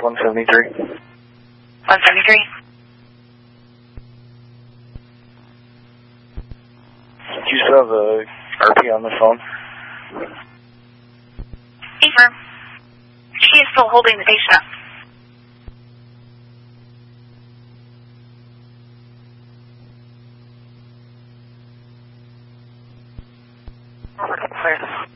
173. 173. Do you still have the RP on the phone? Affirm. She is still holding the patient. Clear.